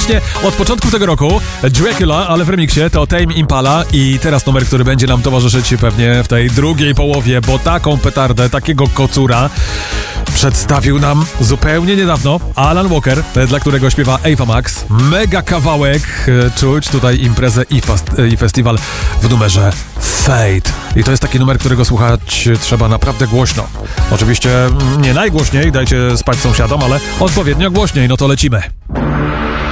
właśnie od początku tego roku Dracula, ale w remiksie to Tame Impala i teraz numer, który będzie nam towarzyszyć pewnie w tej drugiej połowie, bo taką petardę, takiego kocura przedstawił nam zupełnie niedawno Alan Walker, dla którego śpiewa Ava Max. Mega kawałek, czuć tutaj imprezę i festiwal w numerze Fate. I to jest taki numer, którego słuchać trzeba naprawdę głośno. Oczywiście nie najgłośniej, dajcie spać sąsiadom, ale odpowiednio głośniej, no to lecimy.